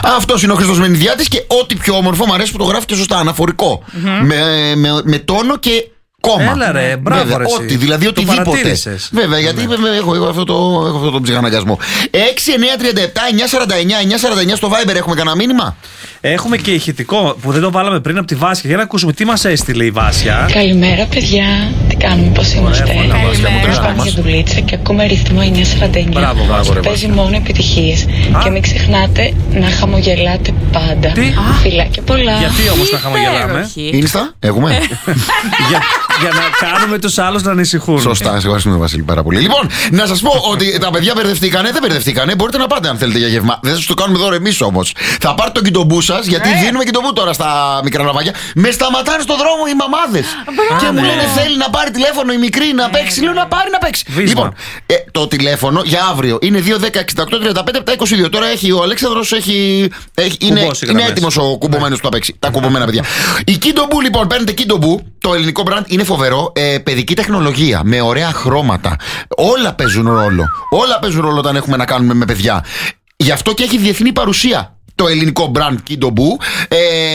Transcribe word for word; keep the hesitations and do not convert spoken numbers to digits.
Αυτός είναι ο Χρήστος Μενιδιάτης και ό,τι πιο όμορφο μου αρέσει που το γράφει και σωστά. Αναφορικό. Mm-hmm. Με, με, με τόνο και κόμμα. Έλα ρε, μπράβο. Βέβαια, ρε, ό,τι, δηλαδή οτιδήποτε. Βέβαια, γιατί ναι. έχω, έχω, αυτό το, έχω αυτό το ψυχαναγκασμό. έξι εννιά τρία επτά εννιά σαράντα εννιά εννιά σαράντα εννιά στο Viber έχουμε κανένα μήνυμα. Έχουμε και ηχητικό που δεν το βάλαμε πριν από τη Βάσια. Για να ακούσουμε τι μας έστειλε η Βάσια. Καλημέρα, παιδιά. Τι κάνουμε, πώς είμαστε? Καλημέρα. Πάμε για δουλίτσα και ακούμε ρυθμό εννιά σαράντα εννιά. Μπράβο, μπράβο. Παίζει μόνο επιτυχίες. Και μην ξεχνάτε να χαμογελάτε πάντα. Φιλάκια πολλά. Γιατί όμως να χαμογελάμε? Ίνστα, έχουμε. για, για να κάνουμε τους άλλους να ανησυχούν. Σωστά, σε ευχαριστούμε Βασίλη πάρα πολύ. Λοιπόν, να σας πω ότι τα παιδιά μπερδευτήκανε, δεν μπερδευτήκανε. Μπορείτε να πάτε αν θέλετε για γεύμα. Δεν θα σας το κάνουμε δώρο εμείς όμως. Θα πάρετε τον κιντομπού σας, γιατί ε. δίνουμε κιντομπού τώρα στα μικρά ναυάγια. Με σταματάνε στον δρόμο οι μαμάδες. Και μου λένε θέλει να πάρει τηλέφωνο η μικρή να παίξει. Λέω να πάρει να παίξει. Βίσμα. Λοιπόν, ε, το τηλέφωνο για αύριο είναι δύο δέκα εξήντα οκτώ τριάντα πέντε είκοσι δύο. Τώρα έχει ο Αλέξανδρος, έχει, έχει, είναι, είναι έτοιμος ο κουμπωμένος που θα παίξει. Τα κουμπωμένα παιδιά. Η κιντομπού λοιπόν, παίρνετε κιντομπού. Το ελληνικό brand είναι φοβερό. Ε, παιδική τεχνολογία με ωραία χρώματα. Όλα παίζουν ρόλο. Όλα παίζουν ρόλο όταν έχουμε να κάνουμε με παιδιά. Γι' αυτό και έχει διεθνή παρουσία το ελληνικό brand Kindo Boo. Ε,